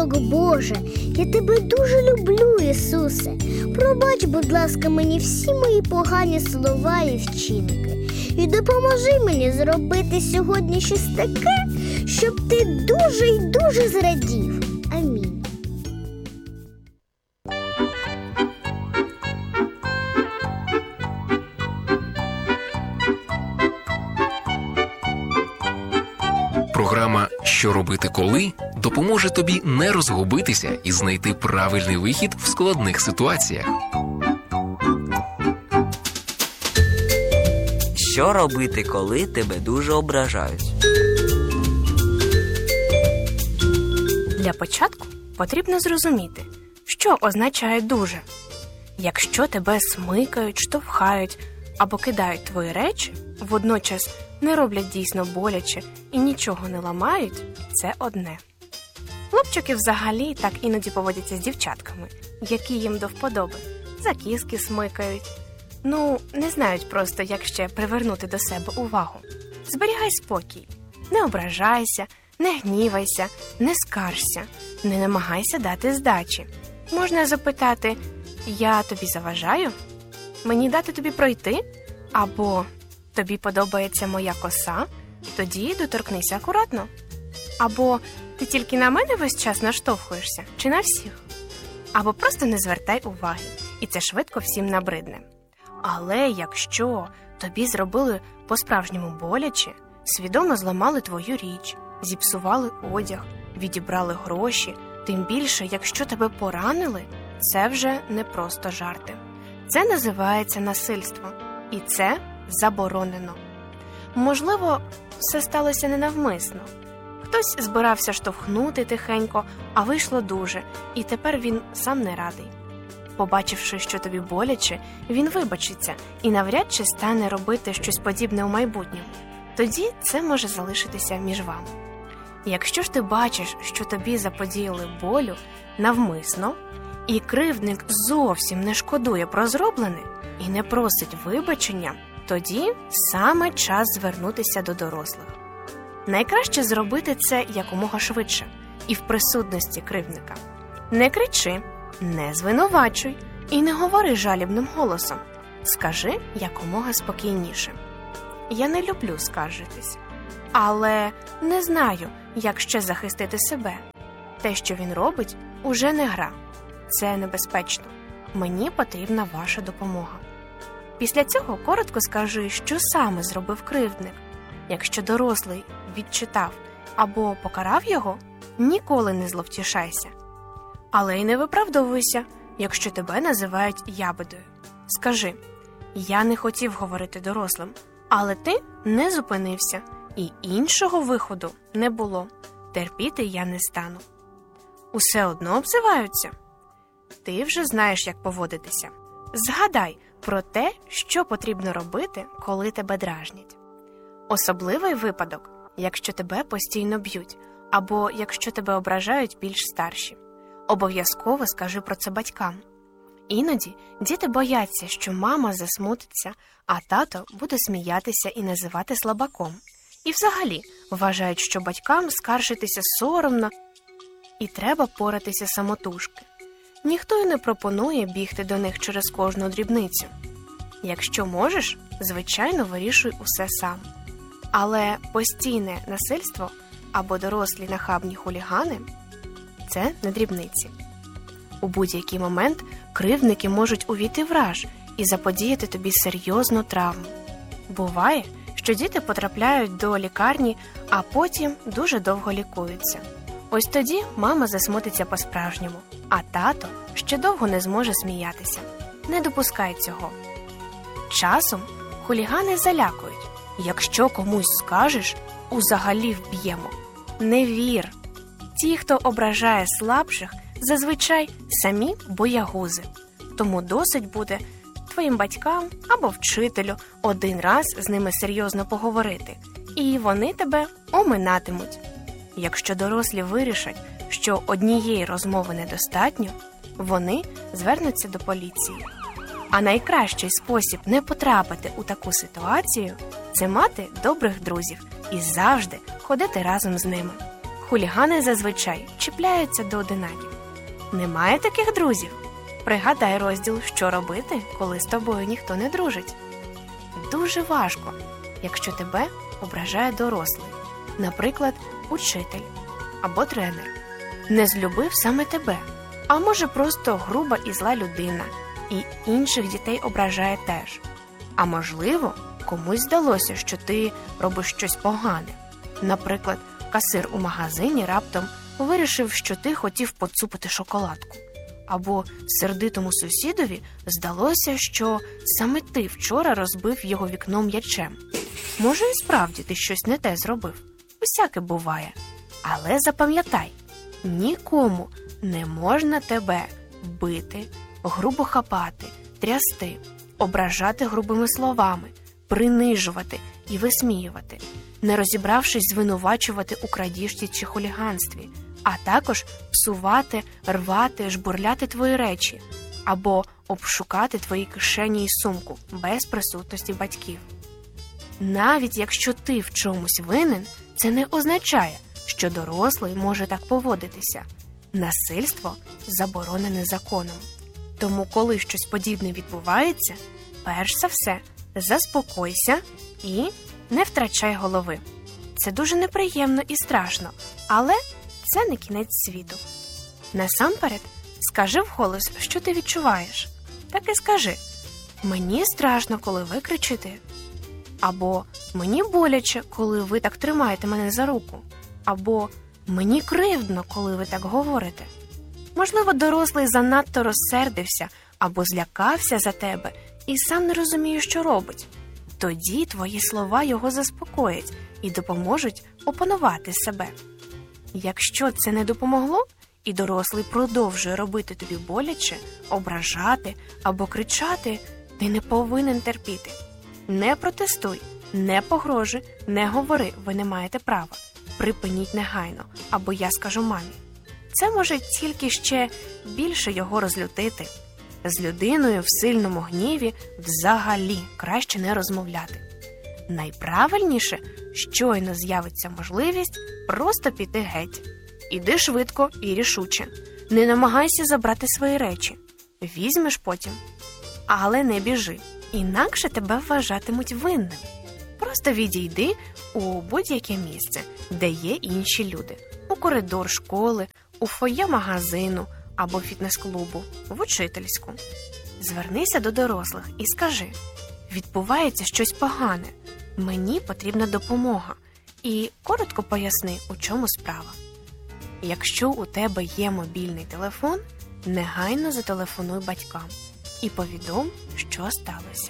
Бог Боже, я Тебе дуже люблю, Ісусе. Пробач, будь ласка, мені всі мої погані слова і вчинки. І допоможи мені зробити сьогодні щось таке, щоб Ти дуже й дуже зрадів. Амінь. Програма «Що робити коли» допоможе тобі не розгубитися і знайти правильний вихід в складних ситуаціях. Що робити, коли тебе дуже ображають? Для початку потрібно зрозуміти, що означає «дуже». Якщо тебе смикають, штовхають або кидають твої речі, водночас не роблять дійсно боляче і нічого не ламають – це одне. Хлопчики взагалі так іноді поводяться з дівчатками, які їм до вподоби. За кіски смикають. Не знають просто, як ще привернути до себе увагу. Зберігай спокій. Не ображайся, не гнівайся, не скаржся, не намагайся дати здачі. Можна запитати: «Я тобі заважаю? Мені дати тобі пройти?» Або «Тобі подобається моя коса? Тоді доторкнися акуратно». Або «Ти тільки на мене весь час наштовхуєшся? Чи на всіх?» Або просто не звертай уваги, і це швидко всім набридне. Але якщо тобі зробили по-справжньому боляче, свідомо зламали твою річ, зіпсували одяг, відібрали гроші, тим більше, якщо тебе поранили, це вже не просто жарти. Це називається насильство, і це заборонено. Можливо, все сталося ненавмисно. Хтось збирався штовхнути тихенько, а вийшло дуже, і тепер він сам не радий. Побачивши, що тобі боляче, він вибачиться і навряд чи стане робити щось подібне у майбутньому. Тоді це може залишитися між вами. Якщо ж ти бачиш, що тобі заподіяли болю навмисно, і кривдник зовсім не шкодує про зроблене і не просить вибачення, тоді саме час звернутися до дорослих. Найкраще зробити це якомога швидше і в присутності кривдника. Не кричи, не звинувачуй і не говори жалібним голосом. Скажи якомога спокійніше. Я не люблю скаржитись, але не знаю, як ще захистити себе. Те, що він робить, уже не гра. Це небезпечно. Мені потрібна ваша допомога. Після цього коротко скажи, що саме зробив кривдник. Якщо дорослий відчитав або покарав його, ніколи не зловтішайся. Але й не виправдовуйся, якщо тебе називають ябедою. Скажи: «Я не хотів говорити дорослим, але ти не зупинився, і іншого виходу не було. Терпіти я не стану». Усе одно обзиваються? Ти вже знаєш, як поводитися. Згадай про те, що потрібно робити, коли тебе дражнять. Особливий випадок, якщо тебе постійно б'ють, або якщо тебе ображають більш старші. Обов'язково скажи про це батькам. Іноді діти бояться, що мама засмутиться, а тато буде сміятися і називати слабаком. І взагалі вважають, що батькам скаржитися соромно і треба поратися самотужки. Ніхто й не пропонує бігти до них через кожну дрібницю. Якщо можеш, звичайно, вирішуй усе сам. Але постійне насильство або дорослі нахабні хулігани – це не дрібниці. У будь-який момент кривдники можуть увійти в раж і заподіяти тобі серйозну травму. Буває, що діти потрапляють до лікарні, а потім дуже довго лікуються. Ось тоді мама засмутиться по-справжньому, а тато ще довго не зможе сміятися. Не допускай цього. Часом хулігани залякують. Якщо комусь скажеш, узагалі вб'ємо. Не вір. Ті, хто ображає слабших, зазвичай самі боягузи. Тому досить буде твоїм батькам або вчителю один раз з ними серйозно поговорити, і вони тебе оминатимуть. Якщо дорослі вирішать, що однієї розмови недостатньо, вони звернуться до поліції. А найкращий спосіб не потрапити у таку ситуацію – це мати добрих друзів і завжди ходити разом з ними. Хулігани зазвичай чіпляються до одинаків. Немає таких друзів? Пригадай розділ «Що робити, коли з тобою ніхто не дружить». Дуже важко, якщо тебе ображає дорослий, наприклад, учитель або тренер. Не злюбив саме тебе, а може просто груба і зла людина, і інших дітей ображає теж. А можливо, комусь здалося, що ти робиш щось погане. Наприклад, касир у магазині раптом вирішив, що ти хотів поцупити шоколадку. Або сердитому сусідові здалося, що саме ти вчора розбив його вікно м'ячем. Може, і справді ти щось не те зробив. Усяке буває. Але запам'ятай, нікому не можна тебе бити, грубо хапати, трясти, ображати грубими словами, принижувати і висміювати, не розібравшись звинувачувати у крадіжці чи хуліганстві, а також псувати, рвати, жбурляти твої речі або обшукати твої кишені і сумку без присутності батьків. Навіть якщо ти в чомусь винен, це не означає, що дорослий може так поводитися. Насильство заборонене законом. Тому, коли щось подібне відбувається, перш за все, заспокойся і не втрачай голови. Це дуже неприємно і страшно, але це не кінець світу. Насамперед, скажи вголос, що ти відчуваєш. Так і скажи: «Мені страшно, коли ви кричите». Або «Мені боляче, коли ви так тримаєте мене за руку». Або «Мені кривдно, коли ви так говорите». Можливо, дорослий занадто розсердився або злякався за тебе і сам не розуміє, що робить. Тоді твої слова його заспокоять і допоможуть опанувати себе. Якщо це не допомогло, і дорослий продовжує робити тобі боляче, ображати або кричати, ти не повинен терпіти. Не протестуй, не погрожуй, не говори, ви не маєте права. Припиніть негайно, або я скажу мамі. Це може тільки ще більше його розлютити. З людиною в сильному гніві взагалі краще не розмовляти. Найправильніше, щойно з'явиться можливість, просто піти геть. Іди швидко і рішуче. Не намагайся забрати свої речі. Візьмеш потім. Але не біжи, інакше тебе вважатимуть винним. Просто відійди у будь-яке місце, де є інші люди. У коридор школи, у фоє магазину або фітнес-клубу, в учительську. Звернися до дорослих і скажи: «Відбувається щось погане, мені потрібна допомога». І коротко поясни, у чому справа. Якщо у тебе є мобільний телефон, негайно зателефонуй батькам і повідом, що сталося.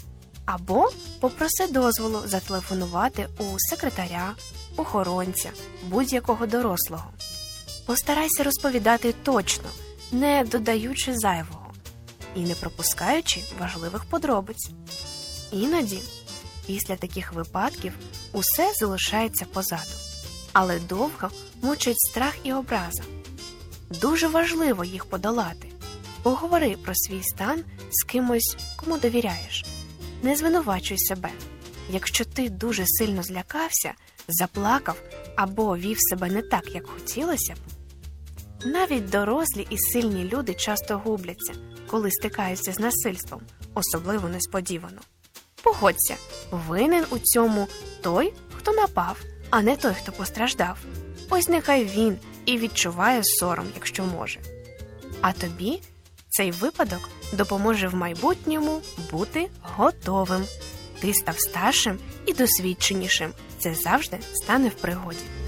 Або попроси дозволу зателефонувати у секретаря, охоронця, будь-якого дорослого. Постарайся розповідати точно, не додаючи зайвого і не пропускаючи важливих подробиць. Іноді, після таких випадків, усе залишається позаду, але довго мучить страх і образа. Дуже важливо їх подолати. Поговори про свій стан з кимось, кому довіряєш. Не звинувачуй себе. Якщо ти дуже сильно злякався, заплакав або вів себе не так, як хотілося б. Навіть дорослі і сильні люди часто губляться, коли стикаються з насильством, особливо несподівано. Погодься, винен у цьому той, хто напав, а не той, хто постраждав. Ось нехай він і відчуває сором, якщо може. А тобі цей випадок допоможе в майбутньому бути готовим. Ти став старшим і досвідченішим. Це завжди стане в пригоді.